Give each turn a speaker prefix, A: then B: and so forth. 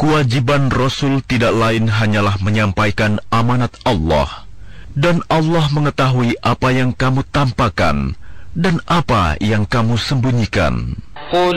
A: Kewajiban Rasul tidak lain hanyalah menyampaikan amanat Allah, dan Allah mengetahui apa yang kamu tampakkan dan apa yang kamu sembunyikan.